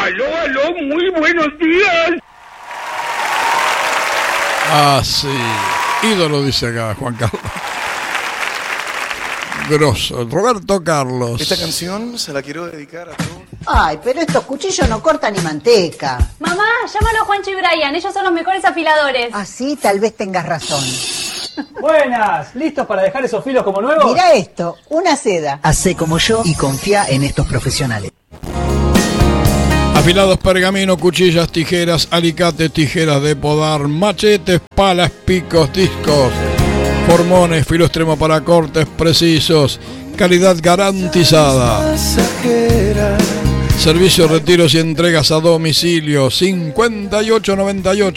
Aló, muy buenos días. Ah, sí. Ídolo, dice acá Juan Carlos. Grosso. Roberto Carlos. Esta canción se la quiero dedicar a todos. Ay, pero estos cuchillos no cortan ni manteca. Mamá, llámalo a Juancho y Brian, ellos son los mejores afiladores. Ah, sí, tal vez tengas razón. Buenas, ¿listos para dejar esos filos como nuevos? Mira esto, una seda. Hacé como yo y confía en estos profesionales. Afilados pergamino, cuchillas, tijeras, alicates, tijeras de podar, machetes, palas, picos, discos, formones, filo extremo para cortes precisos, calidad garantizada. Servicio, retiros y entregas a domicilio 5898